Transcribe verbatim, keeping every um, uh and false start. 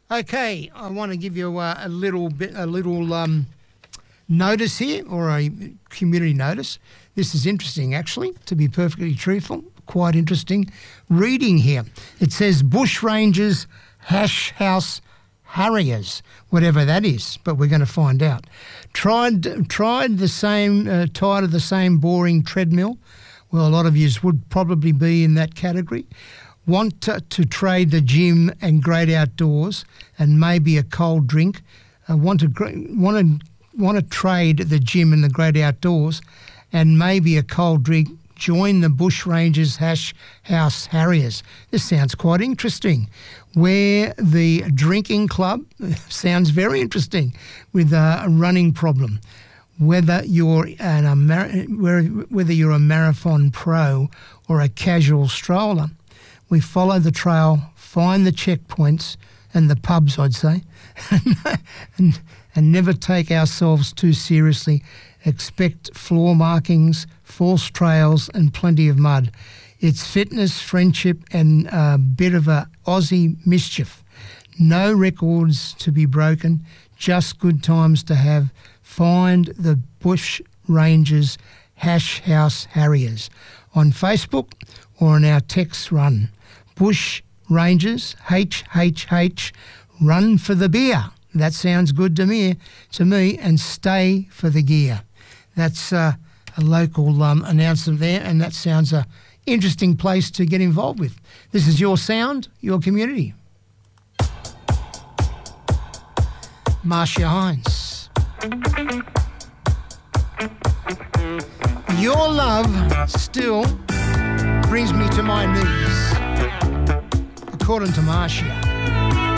Okay, I want to give you uh, a little bit, a little um, notice here, or a community notice. This is interesting, actually, to be perfectly truthful. Quite interesting reading here. It says bush rangers, hash house harriers, whatever that is, but we're going to find out. Tried, tried the same, uh, tired of the same boring treadmill. Well, a lot of yous would probably be in that category. Want to, to trade the gym and great outdoors and maybe a cold drink. Uh, want to want to want to trade the gym and the great outdoors and maybe a cold drink. Join the Bush Rangers Hash House Harriers. This sounds quite interesting. Where the drinking club sounds very interesting with a running problem. Whether you're an Ameri- whether you're a marathon pro or a casual stroller, we follow the trail, find the checkpoints and the pubs, I'd say, and, and never take ourselves too seriously. Expect floor markings, false trails and plenty of mud. It's fitness, friendship and a bit of a Aussie mischief. No records to be broken, just good times to have. Find the Bush Rangers Hash House Harriers on Facebook or on our text run. Bush Rangers, H H H, run for the beer. That sounds good to me, to me, and stay for the gear. That's uh, a local um, announcement there, and that sounds a interesting place to get involved with. This is your sound, your community. Marcia Hines. Your love still brings me to my knees, according to Marcia.